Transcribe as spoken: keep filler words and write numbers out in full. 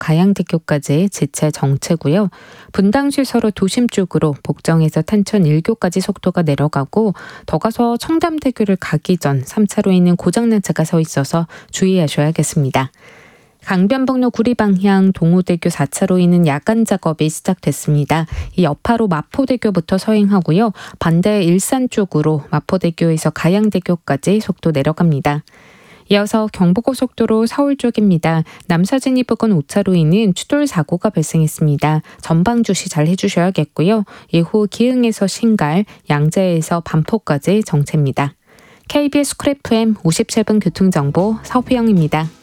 가양대교까지 지체 정체고요. 분당시 서로 도심 쪽으로 복정에서 탄천 일 교까지 속도가 내려가고 더 가서 청담대교를 가기 전 삼 차로에 있는 고장난 차가 서 있어서 주의하셔야겠습니다. 강변북로 구리 방향 동호대교 사 차로에 있는 야간 작업이 시작됐습니다. 이 여파로 마포대교부터 서행하고요. 반대 일산 쪽으로 마포대교에서 가양대교까지 속도 내려갑니다. 이어서 경부고속도로 서울 쪽입니다. 남사진이 부근 오 차로에는 추돌 사고가 발생했습니다. 전방 주시 잘 해주셔야겠고요. 이후 기흥에서 신갈, 양재에서 반포까지 정체입니다. 케이비에스 쿨 에프엠 오십칠 분 교통정보 서휘영입니다.